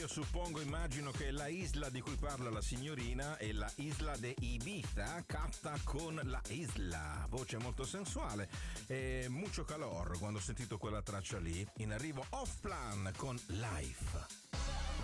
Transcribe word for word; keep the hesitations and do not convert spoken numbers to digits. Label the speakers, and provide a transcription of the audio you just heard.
Speaker 1: io suppongo, immagino che la isla di cui parla la signorina è la isla de Ibiza, catta con la isla. Voce molto sensuale e mucho calor quando ho sentito quella traccia lì. In arrivo Off Plan con Life.